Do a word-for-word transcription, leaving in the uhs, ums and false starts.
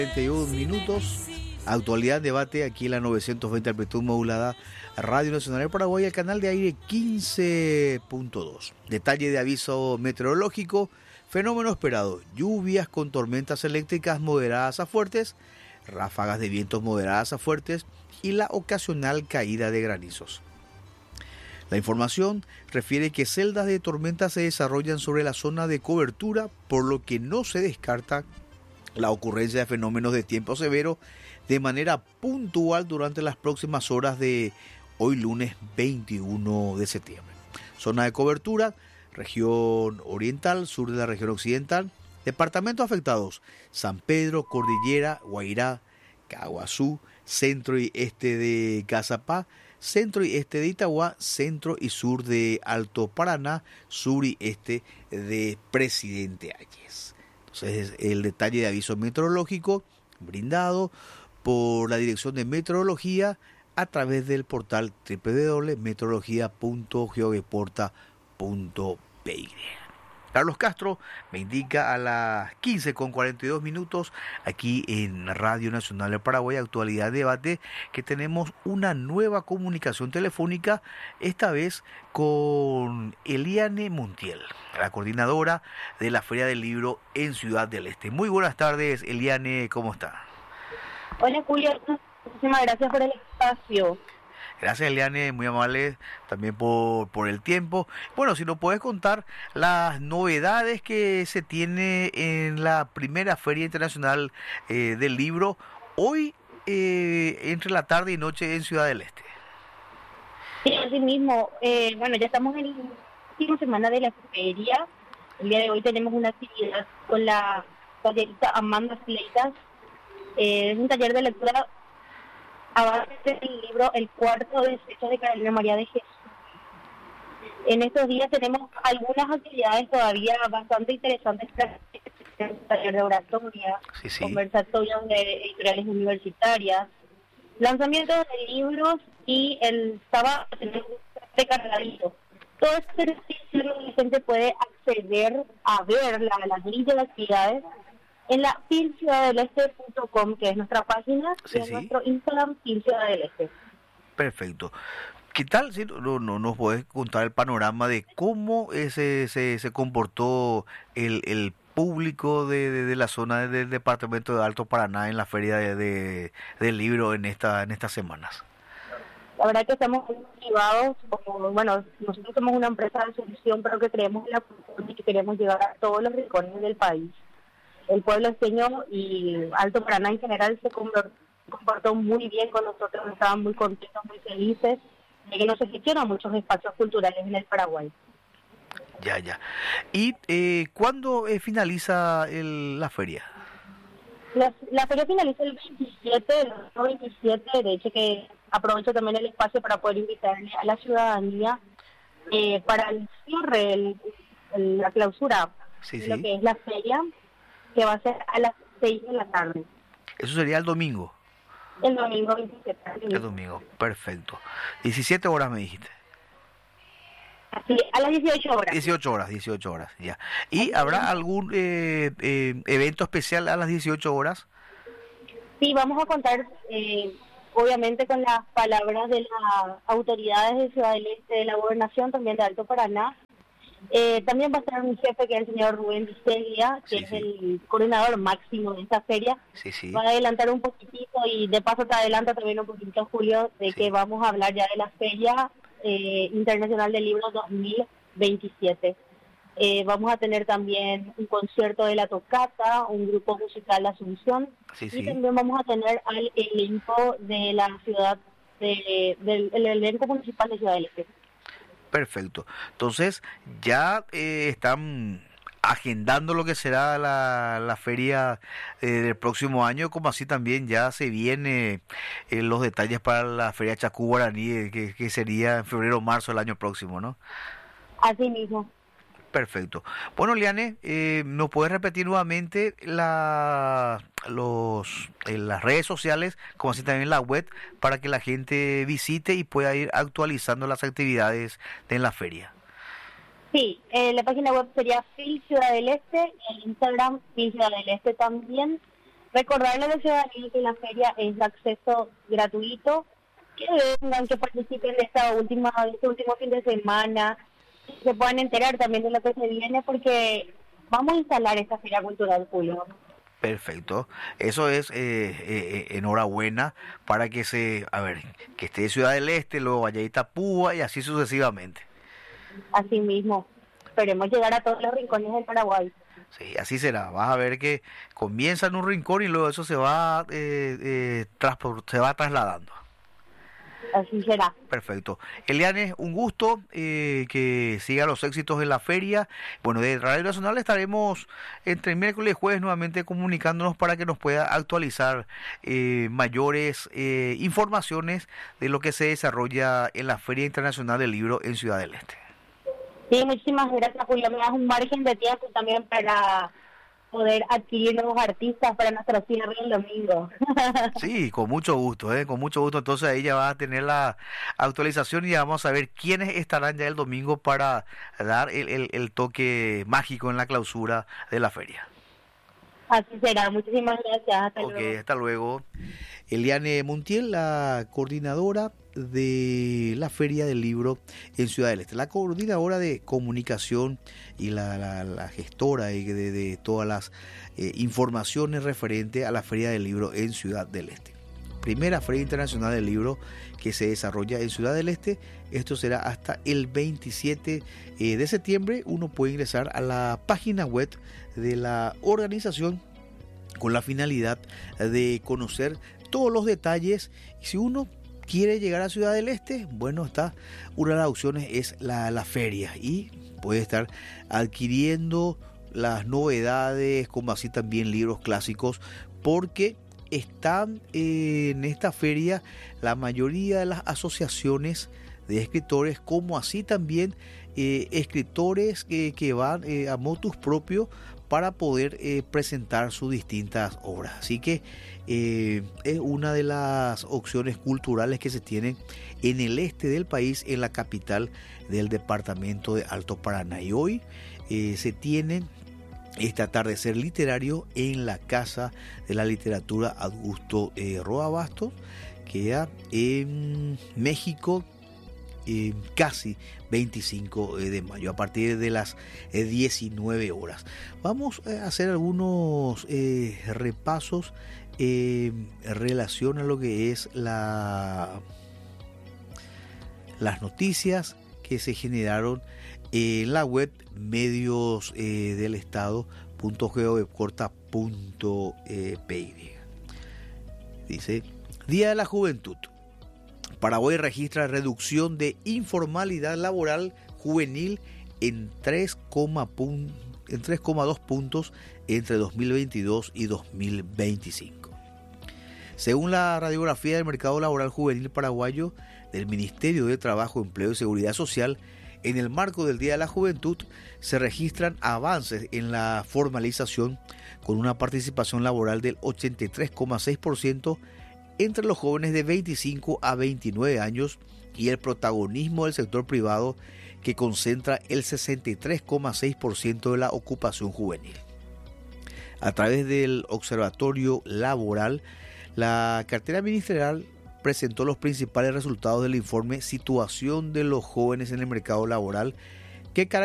treinta y uno minutos, actualidad, debate aquí en la novecientos veinte amplitud modulada, Radio Nacional del Paraguay, el canal de aire quince punto dos. Detalle de aviso meteorológico, fenómeno esperado, lluvias con tormentas eléctricas moderadas a fuertes, ráfagas de vientos moderadas a fuertes y la ocasional caída de granizos. La información refiere que celdas de tormenta se desarrollan sobre la zona de cobertura, por lo que no se descarta la ocurrencia de fenómenos de tiempo severo de manera puntual durante las próximas horas de hoy lunes veintiuno de septiembre. Zona de cobertura, región oriental, sur de la región occidental. Departamentos afectados: San Pedro, Cordillera, Guairá, Caguazú, centro y este de Cazapá, centro y este de Itagua, centro y sur de Alto Paraná, sur y este de Presidente Ayes. Entonces, el detalle de aviso meteorológico brindado por la Dirección de Meteorología a través del portal doble u doble u doble punto meteorología punto geodeporta punto p y. Carlos Castro me indica a las quince con cuarenta y dos minutos aquí en Radio Nacional del Paraguay, actualidad debate, que tenemos una nueva comunicación telefónica, esta vez con Eliane Montiel, la coordinadora de la Feria del Libro en Ciudad del Este. Muy buenas tardes, Eliane, ¿cómo está? Hola, Julio, muchísimas gracias por el espacio. Gracias, Eliane, muy amable también por, por el tiempo. Bueno, si nos puedes contar las novedades que se tiene en la primera Feria Internacional eh, del Libro, hoy eh, entre la tarde y noche en Ciudad del Este. Sí, así mismo. Eh, bueno, ya estamos en la última semana de la feria. El día de hoy tenemos una actividad con la tallerista Amanda Fleitas. Eh, es un taller de lectura a base del libro El cuarto desecho de Carolina María de Jesús. En estos días tenemos algunas actividades todavía bastante interesantes, un taller de oratoria, sí, sí. conversatorios de editoriales universitarias, lanzamientos de libros y el sábado tenemos un cargadito. Todo este servicio la gente puede acceder a ver la, las listas de actividades en la fil ciudad del este punto com, que es nuestra página, sí, y en sí. nuestro Instagram, Fil Ciudad del Este. Perfecto. ¿Qué tal si no, no nos puedes contar el panorama de cómo ese, se, se comportó el, el público de, de, de la zona del departamento de Alto Paraná en la feria de, de, del libro en esta en estas semanas? La verdad que estamos muy motivados, como, bueno, nosotros somos una empresa de solución, pero que creemos en la cultura y que queremos llegar a todos los rincones del país. El pueblo esteño y Alto Paraná en general se comportó muy bien con nosotros, estaban muy contentos, muy felices de que nos gestionan muchos espacios culturales en el Paraguay. Ya, ya. ¿Y eh, cuándo eh, finaliza el, la feria? La, la feria finaliza el veintisiete, el veintisiete, de hecho que aprovecho también el espacio para poder invitarle a la ciudadanía eh, para el cierre, el, el, la clausura sí, de sí. lo que es la feria, que va a ser a las seis de la tarde. Eso sería el domingo. El domingo veintisiete. El domingo, perfecto. diecisiete horas me dijiste. Así, a las dieciocho horas. dieciocho horas, dieciocho horas, ya. ¿Y habrá algún eh, eh, evento especial a las dieciocho horas? Sí, vamos a contar, eh, obviamente, con las palabras de las autoridades de Ciudad del Este, de la Gobernación, también de Alto Paraná. Eh, también va a estar mi jefe, que es el señor Rubén Visteglia, que sí, es sí. el coordinador máximo de esta feria. Sí, sí. Va a adelantar un poquitito y de paso te adelanta también un poquitito, Julio, de Sí. que vamos a hablar ya de la Feria eh, Internacional del Libro dos mil veintisiete. Eh, vamos a tener también un concierto de la Tocata, un grupo musical Asunción, Sí, y sí. también vamos a tener al elenco de la ciudad, de, del el elenco municipal de Ciudad del Este. Perfecto. Entonces, ya eh, están agendando lo que será la, la feria eh, del próximo año, como así también ya se viene eh, los detalles para la feria Chacú Guaraní, eh, que, que sería en febrero o marzo del año próximo, ¿no? Así mismo. Perfecto. Bueno, Liane, eh, ¿nos puedes repetir nuevamente la, los, eh, las redes sociales, como así también la web, para que la gente visite y pueda ir actualizando las actividades de la feria? Sí, eh, la página web sería Fil Ciudad del Este, el Instagram Fil Ciudad del Este también. Recordarle a la ciudadanía que la feria es de acceso gratuito, que vengan, que participen de esta última, de este último fin de semana, que se puedan enterar también de lo que se viene, porque vamos a instalar esta feria cultural, Julio. Perfecto, eso es eh, eh, enhorabuena para que se, a ver, que esté Ciudad del Este, luego vaya a Itapúa y así sucesivamente. Así mismo, esperemos llegar a todos los rincones del Paraguay. Sí, así será. Vas a ver que comienza en un rincón y luego eso se va eh, eh, transport, se va trasladando. Así será. Perfecto. Eliane, un gusto, eh, que sigan los éxitos en la feria. Bueno, de Radio Nacional estaremos entre miércoles y jueves nuevamente comunicándonos para que nos pueda actualizar eh, mayores eh, informaciones de lo que se desarrolla en la Feria Internacional del Libro en Ciudad del Este. Sí, muchísimas gracias, Julio. Me das un margen de tiempo también para poder adquirir nuevos artistas para nuestro cierre el domingo. Sí, con mucho gusto, ¿eh? Con mucho gusto. Entonces ahí ya va a tener la actualización y ya vamos a ver quiénes estarán ya el domingo para dar el, el, el toque mágico en la clausura de la feria. Así será. Muchísimas gracias. Hasta Ok, luego. hasta luego. Eliane Montiel, la coordinadora de la Feria del Libro en Ciudad del Este, la coordinadora de comunicación y la, la, la gestora de, de, de todas las eh, informaciones referentes a la Feria del Libro en Ciudad del Este. Primera Feria Internacional del Libro que se desarrolla en Ciudad del Este. Esto será hasta el veintisiete de septiembre. Uno puede ingresar a la página web de la organización con la finalidad de conocer todos los detalles. Y si uno quiere llegar a Ciudad del Este, bueno, está una de las opciones es la, la feria y puede estar adquiriendo las novedades, como así también libros clásicos, porque están en esta feria la mayoría de las asociaciones de escritores, como así también eh, escritores que, que van eh, a motus propio para poder eh, presentar sus distintas obras. Así que eh, es una de las opciones culturales que se tienen en el este del país, en la capital del departamento de Alto Paraná. Y hoy eh, se tiene este atardecer literario en la Casa de la Literatura Augusto eh, Roa Bastos, que queda en México, eh, casi veinticinco de mayo, a partir de las eh, diecinueve horas. Vamos a hacer algunos eh, repasos eh, en relación a lo que es la las noticias que se generaron en la web medios eh, del estado punto geowebcorta punto py. Dice: Día de la Juventud. Paraguay registra reducción de informalidad laboral juvenil en tres coma dos puntos entre dos mil veintidós y dos mil veinticinco. Según la radiografía del mercado laboral juvenil paraguayo del Ministerio de Trabajo, Empleo y Seguridad Social, en el marco del Día de la Juventud se registran avances en la formalización con una participación laboral del ochenta y tres coma seis por ciento entre los jóvenes de veinticinco a veintinueve años y el protagonismo del sector privado, que concentra el sesenta y tres coma seis por ciento de la ocupación juvenil. A través del Observatorio Laboral, la cartera ministerial presentó los principales resultados del informe Situación de los jóvenes en el mercado laboral, que